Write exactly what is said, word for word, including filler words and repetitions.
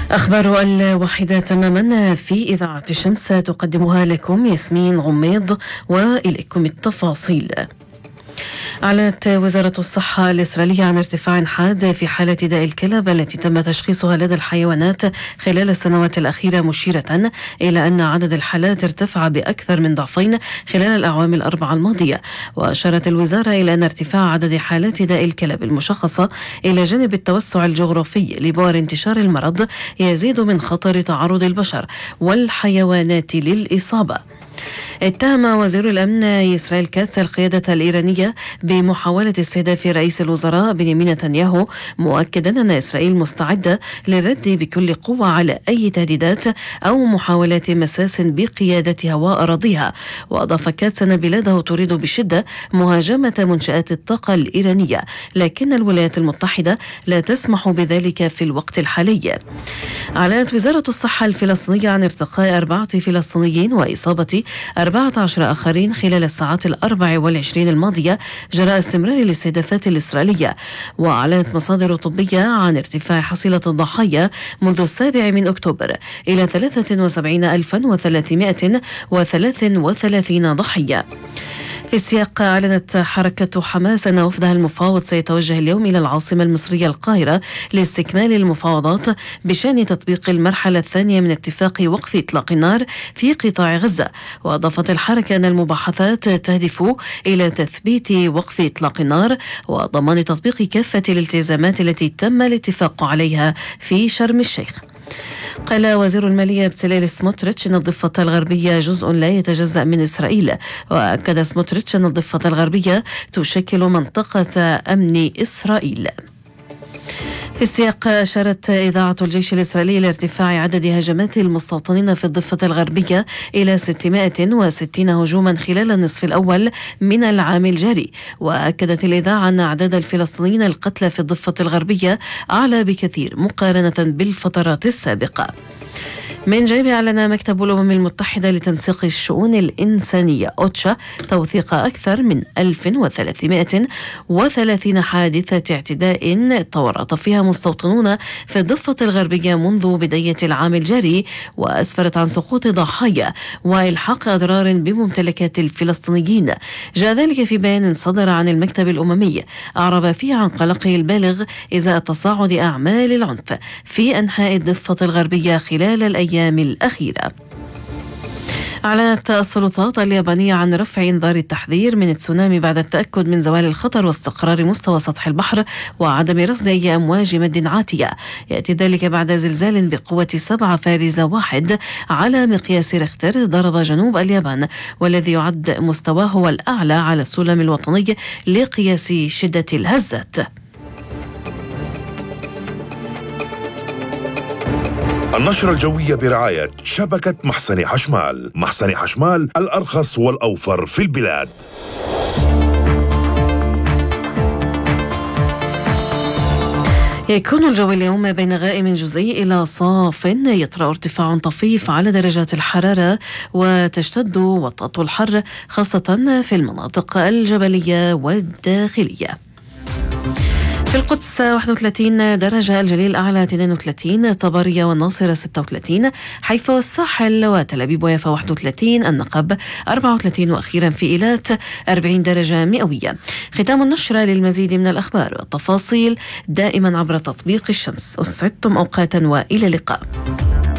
أخبار الواحدة تماما في إذاعة الشمس تقدمها لكم ياسمين غميض، وإليكم التفاصيل. أعلنت وزارة الصحة الإسرائيلية عن ارتفاع حاد في حالة داء الكلب التي تم تشخيصها لدى الحيوانات خلال السنوات الأخيرة، مشيرة إلى أن عدد الحالات ارتفع بأكثر من ضعفين خلال الأعوام الأربعة الماضية. وأشارت الوزارة إلى أن ارتفاع عدد حالات داء الكلب المشخصة إلى جانب التوسع الجغرافي لبؤر انتشار المرض يزيد من خطر تعرض البشر والحيوانات للإصابة. اتهم وزير الأمن إسرائيل كاتس القيادة الإيرانية بمحاولة استهداف رئيس الوزراء بنيامين نتنياهو، مؤكدا أن إسرائيل مستعدة للرد بكل قوة على أي تهديدات أو محاولات مساس بقيادتها وأراضيها. وأضاف كاتس أن بلاده تريد بشدة مهاجمة منشآت الطاقة الإيرانية، لكن الولايات المتحدة لا تسمح بذلك في الوقت الحالي. أعلنت وزارة الصحة الفلسطينية عن ارتقاء أربعة فلسطينيين وإصابة أربعة عشر آخرين خلال الساعات الأربع والعشرين الماضية جراء استمرار الاستهدافات الإسرائيلية. وأعلنت مصادر طبية عن ارتفاع حصيلة الضحايا منذ السابع من أكتوبر إلى ثلاثة وسبعين ألفا وثلاثمائة وثلاثة وثلاثين ضحية. في السياق، أعلنت حركة حماس أن وفدها المفاوض سيتوجه اليوم إلى العاصمة المصرية القاهرة لاستكمال المفاوضات بشأن تطبيق المرحلة الثانية من اتفاق وقف إطلاق النار في قطاع غزة. وأضافت الحركة أن المباحثات تهدف إلى تثبيت وقف إطلاق النار وضمان تطبيق كافة الالتزامات التي تم الاتفاق عليها في شرم الشيخ. قال وزير المالية بتسليل سموتريتش أن الضفة الغربية جزء لا يتجزأ من إسرائيل. وأكد سموتريتش أن الضفة الغربية تشكل منطقة أمن إسرائيل. في السياق، أشارت إذاعة الجيش الإسرائيلي لارتفاع عدد هجمات المستوطنين في الضفة الغربية إلى ستمائة وستين هجوما خلال النصف الأول من العام الجاري. وأكدت الإذاعة أن أعداد الفلسطينيين القتلى في الضفة الغربية أعلى بكثير مقارنة بالفترات السابقة. من جانبه، أعلن مكتب الأمم المتحدة لتنسيق الشؤون الإنسانية أوتشا توثيق أكثر من ألف وثلاثمائة وثلاثين حادثة اعتداء تورط فيها مستوطنون في الضفة الغربية منذ بداية العام الجاري، وأسفرت عن سقوط ضحايا وإلحاق أضرار بممتلكات الفلسطينيين. جاء ذلك في بيان صدر عن المكتب الأممي أعرب فيه عن قلقه البالغ إزاء تصاعد أعمال العنف في أنحاء الضفة الغربية خلال الأيام الأخيرة. أعلنت السلطات اليابانية عن رفع إنذار التحذير من التسونامي بعد التأكد من زوال الخطر واستقرار مستوى سطح البحر وعدم رصد أي أمواج مد عاتية. يأتي ذلك بعد زلزال بقوة سبعة فارزة واحد على مقياس ريختر ضرب جنوب اليابان، والذي يعد مستواه هو الأعلى على السلم الوطني لقياس شدة الهزات. النشرة الجوية برعاية شبكة محسن حشمال. محسن حشمال، الأرخص والأوفر في البلاد. يكون الجو اليوم بين غائم جزئي إلى صاف، يطرأ ارتفاع طفيف على درجات الحرارة، وتشتد وطأة الحر خاصة في المناطق الجبلية والداخلية. في القدس واحد وثلاثين درجة، الجليل الأعلى اثنين وثلاثين، طبرية والناصرة ستة وثلاثين، حيفا والساحل وتل أبيب ويافا واحد وثلاثين، النقب أربعة وثلاثين، وأخيرا في إيلات أربعين درجة مئوية. ختام النشرة. للمزيد من الأخبار والتفاصيل دائما عبر تطبيق الشمس. أسعدتم أوقاتا وإلى اللقاء.